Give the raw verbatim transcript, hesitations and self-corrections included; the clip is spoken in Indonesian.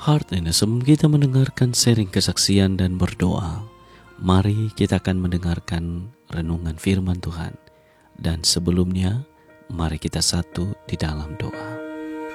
Heart ini sebelum kita mendengarkan sharing kesaksian dan berdoa, mari kita akan mendengarkan renungan firman Tuhan. Dan sebelumnya, mari kita satu di dalam doa.